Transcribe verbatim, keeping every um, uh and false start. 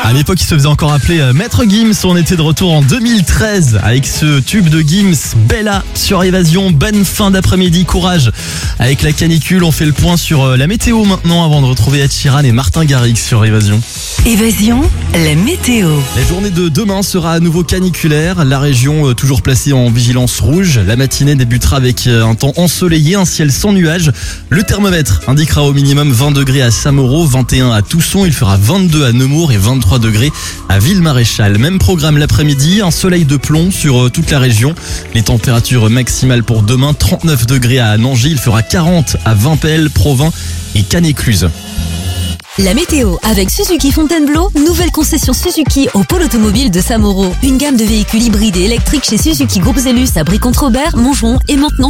À l'époque, il se faisait encore appeler euh, Maître Gims. On était de retour en deux mille treize avec ce tube de Gims, Bella sur Évasion. Bonne fin d'après-midi, courage. Avec la canicule, on fait le point sur euh, la météo maintenant avant de retrouver Ed Sheeran et Martin Garrix sur Évasion. Évasion, la météo. La journée de demain sera à nouveau caniculaire. La région euh, toujours placée en vigilance rouge. La matinée débutera avec euh, un temps ensoleillé, un ciel sans nuages. Le thermomètre indiquera au minimum vingt degrés à Saint-Mauro, vingt et un à Tousson. Il fera vingt-deux à Nemours et vingt-trois degrés à Ville-Maréchal. Même programme l'après-midi, un soleil de plomb sur euh, toute la région. Les températures maximales pour demain, trente-neuf degrés à Nangis. Il fera quarante à Vimpel, Provins et Cannes-Écluse. La météo avec Suzuki Fontainebleau, nouvelle concession Suzuki au pôle automobile de Saint-Mauro. Une gamme de véhicules hybrides et électriques chez Suzuki Groupe Zellus à Brie-Contre-Aubert, Montgeron et maintenant